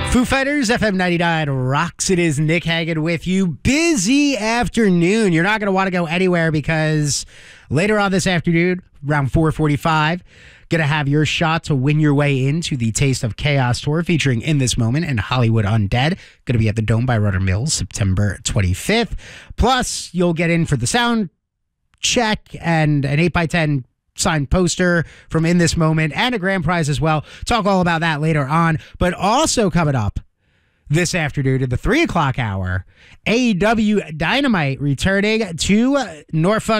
Foo Fighters, FM 99 rocks. It is Nick Hagan with you. Busy afternoon. You're not going to want to go anywhere because later on this afternoon, around 4:45, going to have your shot to win your way into the Taste of Chaos tour featuring In This Moment and Hollywood Undead. Going to be at the Dome by Rudder Mills, September 25th. Plus, you'll get in for the sound check and an 8x10 signed poster from In This Moment and a grand prize as well. Talk all about that later on. But also coming up this afternoon at the 3 o'clock hour, AEW Dynamite returning to Norfolk,